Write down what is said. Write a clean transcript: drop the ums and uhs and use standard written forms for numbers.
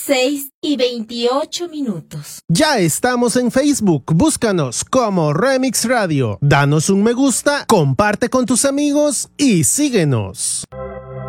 6:28. Ya estamos en Facebook, búscanos como Remix Radio. Danos un me gusta, comparte con tus amigos y síguenos.